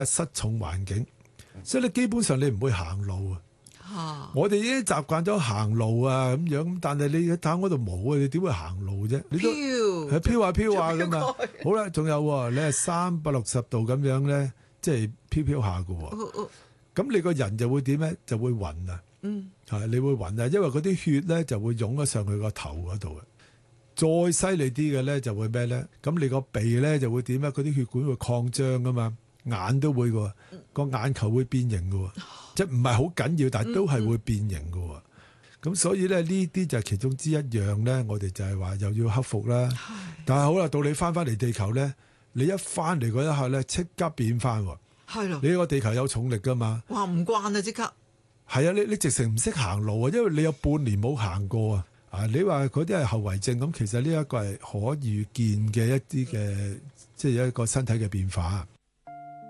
失重環境，所以你基本上你唔會行路啊。我哋已經習慣咗行路啊咁樣，但係你睇嗰度冇啊，你點會行路啫？你都係飄下飄下噶嘛。好啦，仲有你係360度咁樣咧，即係飄飄下噶喎。咁你個人就會點咧？就會暈啊。你會暈啊，因為嗰啲血咧就會湧咗上去個頭嗰度啊。再犀利啲嘅咧就會咩咧？咁你個鼻咧就會點咧？嗰啲血管會擴張噶嘛，眼都會噶，個眼球會變形噶。即係唔係好緊要，但係都係會變形嘅喎。咁所以咧呢啲就係其中之一樣咧，我哋就係話又要克服啦。但係好啦，到你翻嚟地球咧，你一翻嚟嗰一刻咧，即刻變翻喎。 係咯， 你個地球有重力噶嘛？ 哇，唔慣啊！即刻係啊，你直情唔識行路啊，因為你有半年冇行過啊。你話嗰啲係後遺症，咁其實呢一個係可預見嘅一啲嘅，即係一個身體嘅變化。